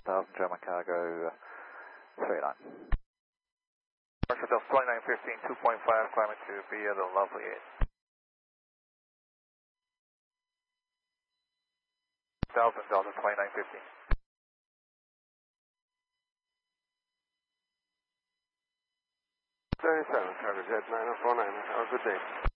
German cargo 39. Hotel 2915, 2.5, climbing to via the lovely 8. 1000 Delta 2915. 37, cargo jet 9049, have a good day.